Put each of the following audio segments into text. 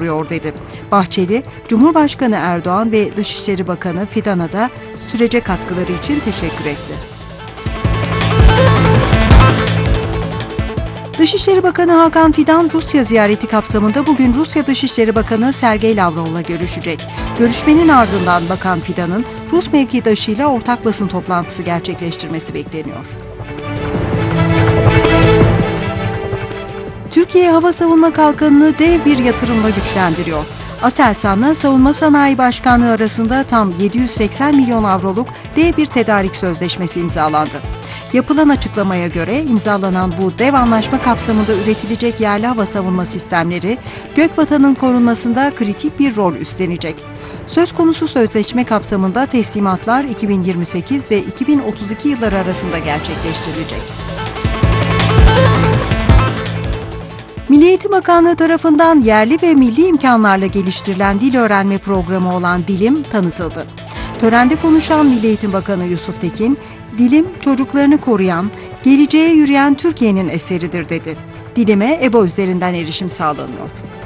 duruyor dedi. Bahçeli, Cumhurbaşkanı Erdoğan ve Dışişleri Bakanı Fidan'a da sürece katkıları için teşekkür etti. Dışişleri Bakanı Hakan Fidan, Rusya ziyareti kapsamında bugün Rusya Dışişleri Bakanı Sergey Lavrov'la görüşecek. Görüşmenin ardından Bakan Fidan'ın Rus mevkidaşıyla ortak basın toplantısı gerçekleştirmesi bekleniyor. Türkiye Hava Savunma Kalkanı'nı dev bir yatırımla güçlendiriyor. Aselsan'la Savunma Sanayi Başkanlığı arasında tam 780 milyon avroluk dev bir tedarik sözleşmesi imzalandı. Yapılan açıklamaya göre imzalanan bu dev anlaşma kapsamında üretilecek yerli hava savunma sistemleri, Gökvatan'ın korunmasında kritik bir rol üstlenecek. Söz konusu sözleşme kapsamında teslimatlar 2028 ve 2032 yılları arasında gerçekleştirilecek. Milli Eğitim Bakanlığı tarafından yerli ve milli imkanlarla geliştirilen dil öğrenme programı olan Dilim tanıtıldı. Törende konuşan Milli Eğitim Bakanı Yusuf Tekin, "Dilim, çocuklarını koruyan, geleceğe yürüyen Türkiye'nin eseridir" dedi. Dilime EBA üzerinden erişim sağlanıyor.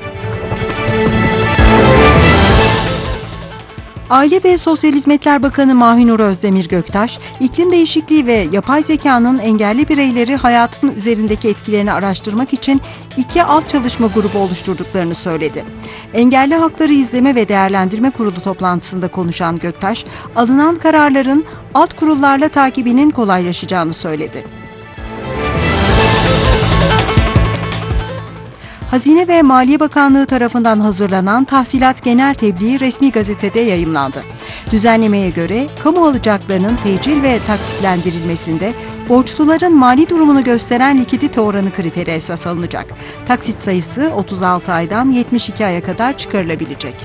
Aile ve Sosyal Hizmetler Bakanı Mahinur Özdemir Göktaş, iklim değişikliği ve yapay zekanın engelli bireyleri hayatın üzerindeki etkilerini araştırmak için 2 alt çalışma grubu oluşturduklarını söyledi. Engelli Hakları İzleme ve Değerlendirme Kurulu toplantısında konuşan Göktaş, alınan kararların alt kurullarla takibinin kolaylaşacağını söyledi. Hazine ve Maliye Bakanlığı tarafından hazırlanan Tahsilat Genel Tebliği resmi gazetede yayımlandı. Düzenlemeye göre kamu alacaklarının tecil ve taksitlendirilmesinde borçluların mali durumunu gösteren likidite oranı kriteri esas alınacak. Taksit sayısı 36 aydan 72 aya kadar çıkarılabilecek.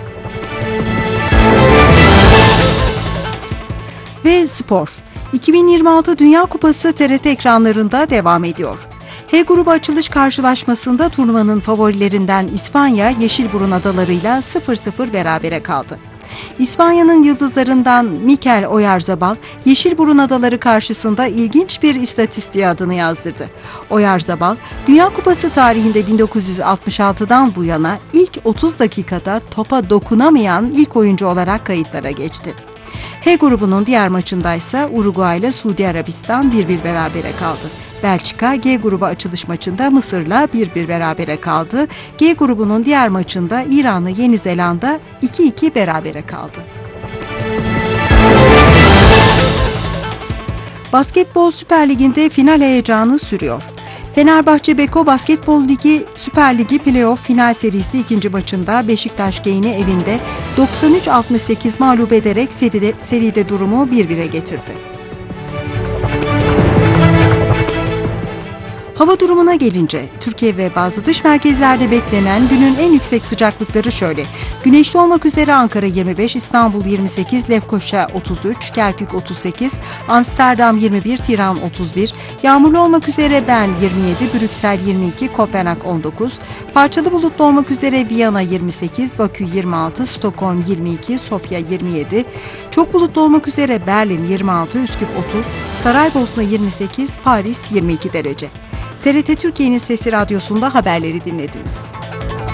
Ve spor. 2026 Dünya Kupası TRT ekranlarında devam ediyor. H grubu açılış karşılaşmasında turnuvanın favorilerinden İspanya, Yeşilburun Adaları'yla 0-0 berabere kaldı. İspanya'nın yıldızlarından Mikel Oyarzabal, Yeşilburun Adaları karşısında ilginç bir istatistiğe adını yazdırdı. Oyarzabal, Dünya Kupası tarihinde 1966'dan bu yana ilk 30 dakikada topa dokunamayan ilk oyuncu olarak kayıtlara geçti. H grubunun diğer maçındaysa Uruguay ile Suudi Arabistan 1-1 berabere kaldı. Belçika, G grubu açılış maçında Mısır'la 1-1 berabere kaldı. G grubunun diğer maçında İran'la Yeni Zelanda 2-2 berabere kaldı. Basketbol Süper Ligi'nde final heyecanı sürüyor. Fenerbahçe Beko Basketbol Ligi Süper Ligi Playoff final serisi ikinci maçında Beşiktaş Gain'i evinde 93-68 mağlup ederek seride durumu 1-1'e getirdi. Hava durumuna gelince, Türkiye ve bazı dış merkezlerde beklenen günün en yüksek sıcaklıkları şöyle. Güneşli olmak üzere Ankara 25, İstanbul 28, Lefkoşa 33, Kerkük 38, Amsterdam 21, Tiran 31, yağmurlu olmak üzere Bern 27, Brüksel 22, Kopenhag 19, parçalı bulutlu olmak üzere Viyana 28, Bakü 26, Stockholm 22, Sofya 27, çok bulutlu olmak üzere Berlin 26, Üsküp 30, Saraybosna 28, Paris 22 derece. TRT Türkiye'nin Sesi Radyosu'nda haberleri dinlediniz.